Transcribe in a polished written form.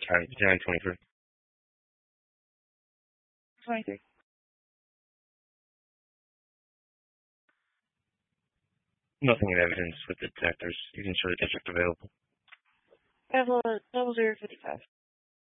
County 1023. 23. Nothing in evidence with the detectors. You can show the district available. Level 0055.